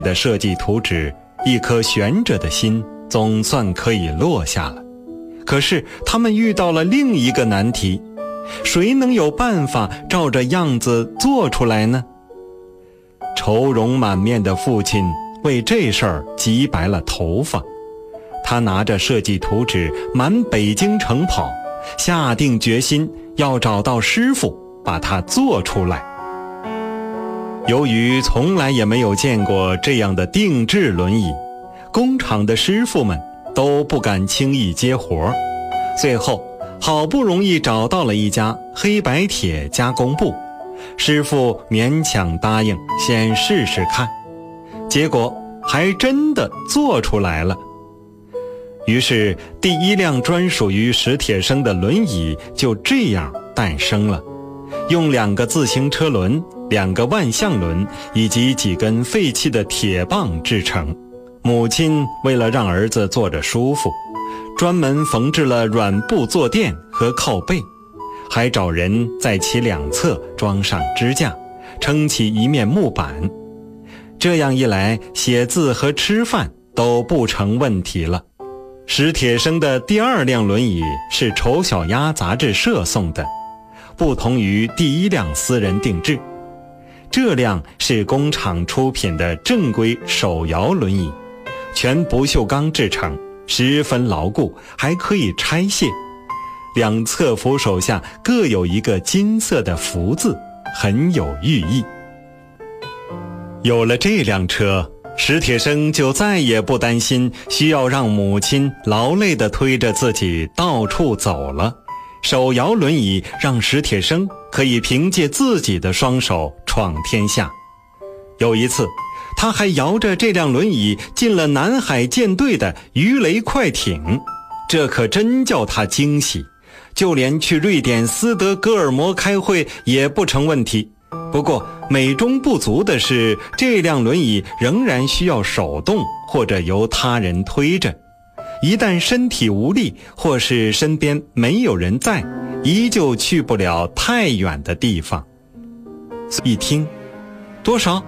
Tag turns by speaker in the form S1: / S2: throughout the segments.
S1: 的设计图纸，一颗悬着的心总算可以落下了。可是他们遇到了另一个难题，谁能有办法照着样子做出来呢？愁容满面的父亲为这事儿急白了头发，他拿着设计图纸满北京城跑，下定决心要找到师傅把它做出来。由于从来也没有见过这样的定制轮椅，工厂的师傅们都不敢轻易接活。最后好不容易找到了一家黑白铁加工部，师傅勉强答应先试试看，结果还真的做出来了。于是第一辆专属于史铁生的轮椅就这样诞生了，用2个自行车轮、2个万向轮以及几根废弃的铁棒制成。母亲为了让儿子坐着舒服，专门缝制了软布坐垫和靠背，还找人在其2侧装上支架，撑起一面木板。这样一来，写字和吃饭都不成问题了。史铁生的第2辆轮椅是丑小鸭杂志社送的，不同于第1辆私人定制。这辆是工厂出品的正规手摇轮椅，全不锈钢制成，十分牢固，还可以拆卸。2侧扶手下各有一个金色的福字，很有寓意。有了这辆车，史铁生就再也不担心需要让母亲劳累地推着自己到处走了。手摇轮椅让史铁生可以凭借自己的双手闯天下。有一次，他还摇着这辆轮椅进了南海舰队的鱼雷快艇，这可真叫他惊喜，就连去瑞典斯德哥尔摩开会也不成问题。不过美中不足的是，这辆轮椅仍然需要手动或者由他人推着，一旦身体无力或是身边没有人在，依旧去不了太远的地方。一听，多少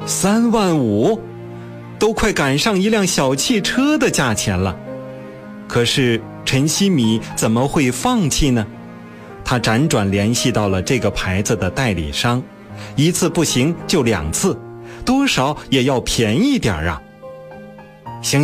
S1: ？3万5，都快赶上一辆小汽车的价钱了。可是陈希米怎么会放弃呢？他辗转联系到了这个牌子的代理商，一次不行就2次，多少也要便宜点啊。行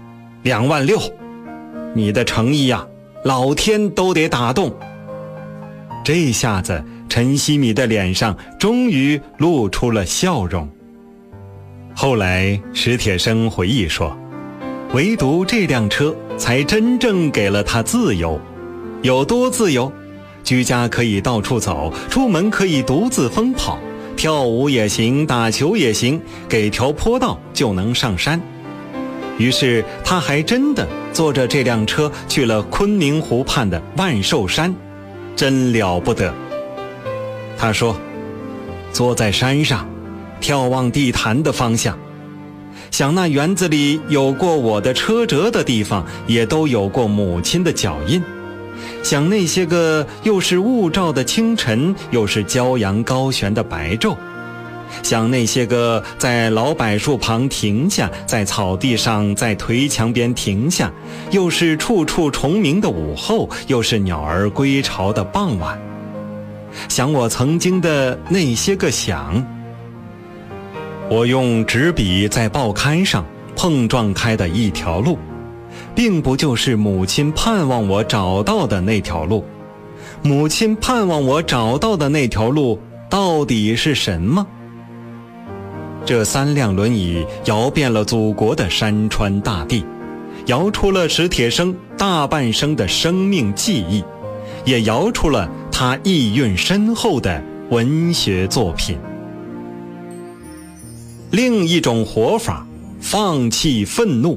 S1: ，2万6，你的诚意呀，老天都得打动。这下子陈希米的脸上终于露出了笑容。后来史铁生回忆说，唯独这辆车才真正给了他自由。有多自由？居家可以到处走，出门可以独自疯跑，跳舞也行，打球也行，给条坡道就能上山。于是他还真的坐着这辆车去了昆明湖畔的万寿山，真了不得。他说，坐在山上，眺望地坛的方向，想那园子里有过我的车辙的地方，也都有过母亲的脚印。想那些个又是雾罩的清晨，又是骄阳高悬的白昼，想那些个在老柏树旁停下，在草地上，在颓墙边停下，又是处处虫鸣的午后，又是鸟儿归巢的傍晚。想我曾经的那些个想，我用纸笔在报刊上碰撞开的一条路，并不就是母亲盼望我找到的那条路。母亲盼望我找到的那条路到底是什么？这3辆轮椅摇遍了祖国的山川大地，摇出了史铁生大半生的生命记忆，也摇出了他意蕴深厚的文学作品。另一种活法，放弃愤怒。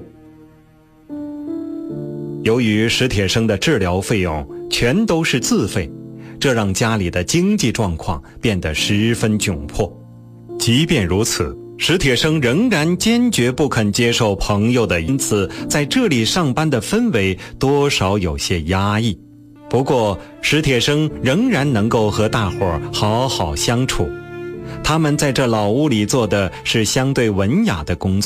S1: 由于史铁生的治疗费用全都是自费，这让家里的经济状况变得十分窘迫。即便如此，史铁生仍然坚决不肯接受朋友的，因此在这里上班的氛围多少有些压抑。不过史铁生仍然能够和大伙儿好好相处。 他们在这老屋里做的是相对文雅的工作。